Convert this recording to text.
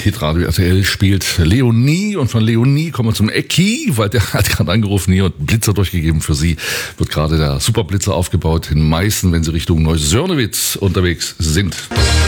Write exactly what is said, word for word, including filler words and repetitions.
Hitradio R T L spielt Leonie und von Leonie kommen wir zum Ecki, weil der hat gerade angerufen hier und einen Blitzer durchgegeben. Für sie wird gerade der Superblitzer aufgebaut in Meißen, wenn sie Richtung Neusörnewitz unterwegs sind.